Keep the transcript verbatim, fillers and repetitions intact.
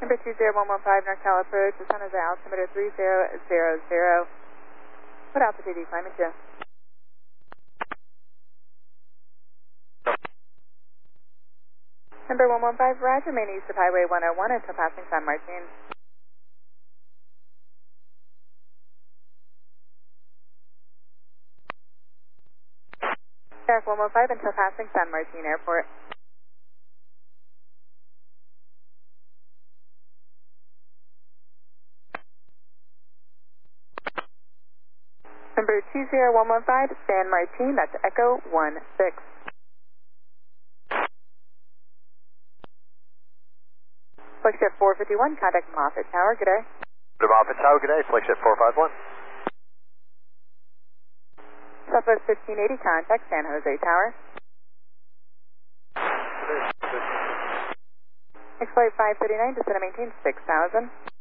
Number two zero one one five, NorCal approach, San Jose altimeter three zero zero zero. What altitude are you climbing to? Number one one five, Roger, remain east of Highway one oh one until passing San Martin. Derek one one five until passing San Martin Airport. Number two zero one one five, San Martin, that's Echo one six. Flagship four fifty-one, contact Moffett Tower, good day. The Moffett Tower, good day, Flagship four five one. Southwest fifteen eighty, contact San Jose Tower. Next flight five thirty-nine, descend and maintain six thousand.